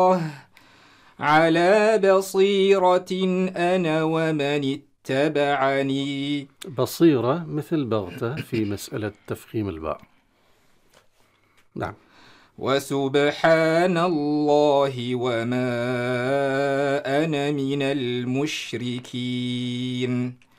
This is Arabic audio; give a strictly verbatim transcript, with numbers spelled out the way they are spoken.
على بصيرة أنا ومن اتبعني. بصيرة مثل بغتة في مسألة تفخيم الباء. نعم. وسبحان الله وما أنا من المشركين.